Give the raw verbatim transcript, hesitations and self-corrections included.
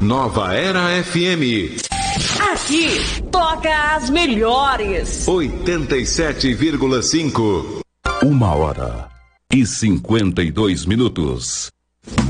Nova Era F M. Aqui toca as melhores. oitenta e sete vírgula cinco. Uma hora e cinquenta e dois minutos.